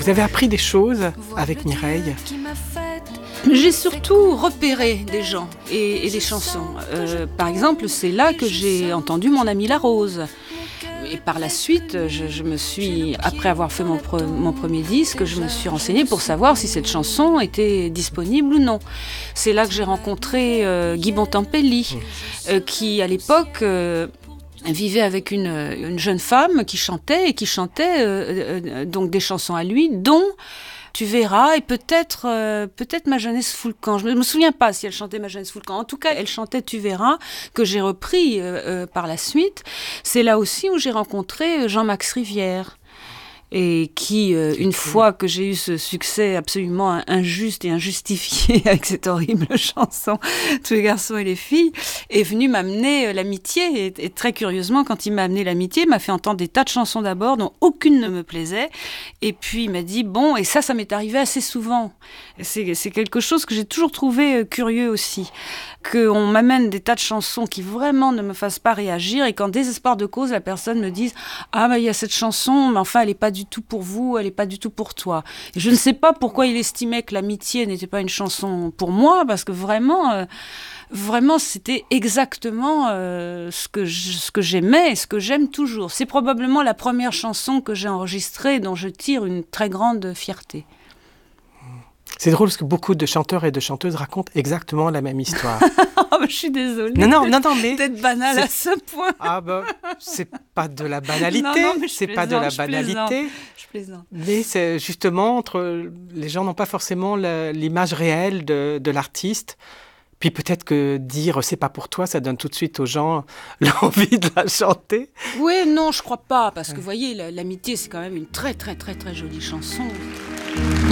Vous avez appris des choses avec Mireille? J'ai surtout repéré des gens et des chansons. Par exemple, c'est là que j'ai entendu Mon Ami la Rose. Et par la suite, je me suis, après avoir fait mon premier disque, je me suis renseignée pour savoir si cette chanson était disponible ou non. C'est là que j'ai rencontré Guy Bontempi, qui à l'époque vivait avec une jeune femme qui chantait donc des chansons à lui, dont Tu verras, et peut-être Ma jeunesse fout le camp. Je ne me souviens pas si elle chantait Ma jeunesse fout le camp. En tout cas, elle chantait Tu verras, que j'ai repris par la suite. C'est là aussi où j'ai rencontré Jean-Max Rivière. Et qui, une fois que j'ai eu ce succès absolument injuste et injustifié avec cette horrible chanson Tous les garçons et les filles, est venu m'amener l'amitié. Et très curieusement, quand il m'a amené l'amitié, il m'a fait entendre des tas de chansons d'abord dont aucune ne me plaisait. Et puis il m'a dit, bon, et ça m'est arrivé assez souvent. C'est quelque chose que j'ai toujours trouvé curieux aussi. Qu'on m'amène des tas de chansons qui vraiment ne me fassent pas réagir et qu'en désespoir de cause, la personne me dise « Ah, il y a cette chanson, mais enfin, elle n'est pas du tout pour vous, elle n'est pas du tout pour toi. » Et je ne sais pas pourquoi il estimait que l'amitié n'était pas une chanson pour moi, parce que vraiment, c'était exactement ce que j'aimais et ce que j'aime toujours. C'est probablement la première chanson que j'ai enregistrée dont je tire une très grande fierté. C'est drôle parce que beaucoup de chanteurs et de chanteuses racontent exactement la même histoire. Je suis désolée. Non, mais... Peut-être banal à ce point. C'est pas de la banalité. Non, mais c'est pas de la banalité. Je plaisante. Mais c'est justement, les gens n'ont pas forcément l'image réelle de l'artiste. Puis peut-être que dire « c'est pas pour toi », ça donne tout de suite aux gens l'envie de la chanter. Oui, non, je crois pas. Parce que vous voyez, l'amitié, c'est quand même une très, très, très, très jolie chanson.